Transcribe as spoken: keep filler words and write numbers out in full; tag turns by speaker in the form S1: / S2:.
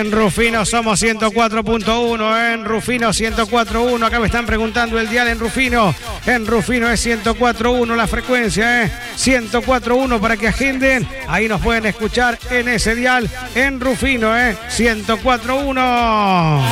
S1: En Rufino somos ciento cuatro punto uno, en Rufino ciento cuatro punto uno. Acá me están preguntando el dial en Rufino. En Rufino es ciento cuatro punto uno la frecuencia, ¿eh? ciento cuatro punto uno para que agenden. Ahí nos pueden escuchar en ese dial en Rufino, ¿eh? ciento cuatro punto uno.